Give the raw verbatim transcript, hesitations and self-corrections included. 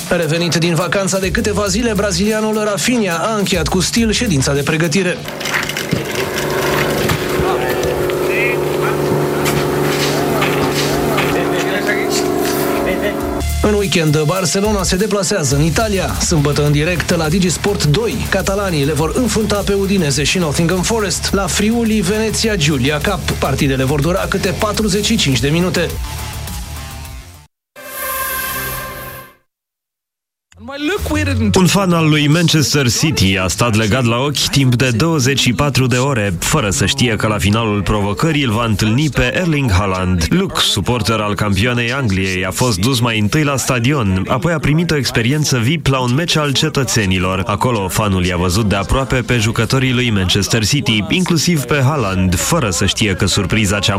Revenit din vacanța de câteva zile, brazilianul Rafinha a încheiat cu stil ședința de pregătire. În weekend, Barcelona se deplasează în Italia. Sâmbătă în direct la Digisport doi. Catalanii le vor înfrunta pe Udinese și Nottingham Forest la Friuli Venezia Giulia Cup. Partidele vor dura câte patruzeci și cinci de minute. Un fan al lui Manchester City a stat legat la ochi timp de douăzeci și patru de ore, fără să știe că la finalul provocării îl va întâlni pe Erling Haaland. Luke, suporter al campioanei Angliei, a fost dus mai întâi la stadion, apoi a primit o experiență V I P la un meci al cetățenilor. Acolo, fanul i-a văzut de aproape pe jucătorii lui Manchester City, inclusiv pe Haaland, fără să știe că surpriza cea